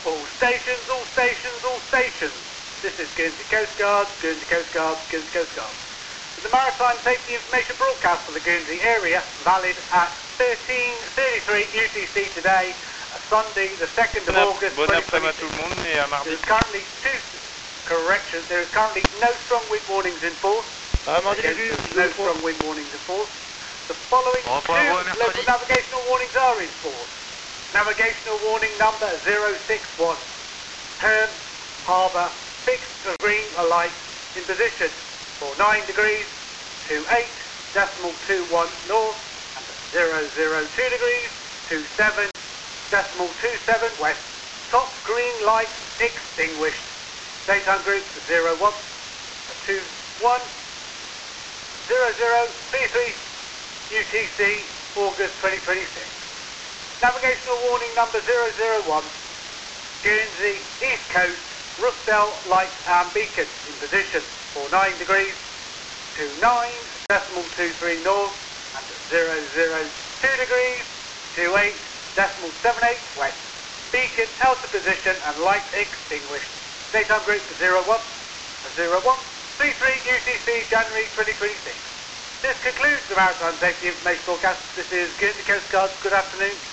All stations, all stations, all stations. This is Guernsey Coast Guard, Guernsey Coast Guard, Guernsey Coast Guard. The Maritime Safety Information broadcast for the Guernsey area, valid at 13:33 UTC today, Sunday, the 2nd of August. Bon après-midi à tout le monde et à mardi. There is currently there is currently no strong wind warnings in force. No strong wind warnings in force. The following two local navigational warnings are in force. Navigational warning number 061. Turn, harbour, fixed green light in position for 9 degrees, 28.21 north, and 002 degrees, 27.27 west. Top green light extinguished. Daytime group 01, 21, 0033 UTC, August 2026. Navigational warning number 001, Guernsey, East Coast, Rookdale Light and Beacon in position for 9 degrees, 29.23 north, and 002 degrees, 28.78 west. Beacon out of position and light extinguished. Daytime group 0133 UTC, January 2026. This concludes the Maritime Safety Information broadcast. This is Guernsey Coast Guard. Good afternoon.